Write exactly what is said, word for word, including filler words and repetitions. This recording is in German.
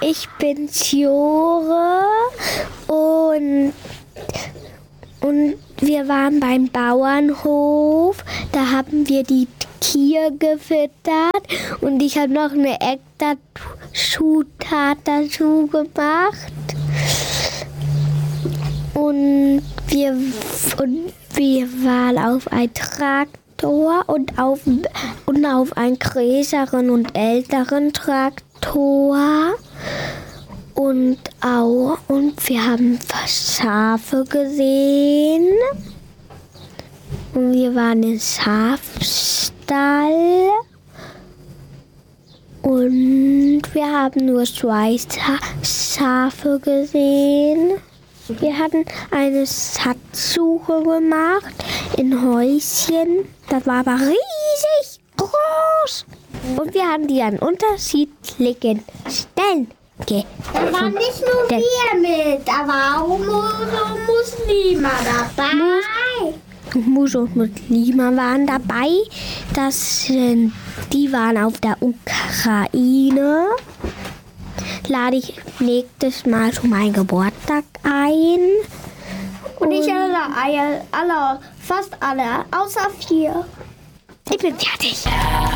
Ich bin Ciore und, und wir waren beim Bauernhof. Da haben wir die Kühe gefüttert und ich habe noch eine Eckdazu-Zutat dazu gemacht. Und wir, und wir waren auf ein Traktor und auf, und auf einen größeren und älteren Traktor. Und auch, und wir haben Schafe gesehen. Und wir waren im Schafstall. Und wir haben nur zwei Schafe gesehen. Wir hatten eine Schatzsuche gemacht in Häuschen. Das war aber riesig groß. Und wir haben die an unterschiedlichen Stellen ge. Da waren nicht nur wir mit, da war auch Muslime dabei. Mus und Muslime waren dabei. Das sind, die waren auf der Ukraine. Lade ich nächstes Mal zu meinem Geburtstag ein. Und, und ich alle, alle, fast alle, außer vier. Ich bin fertig.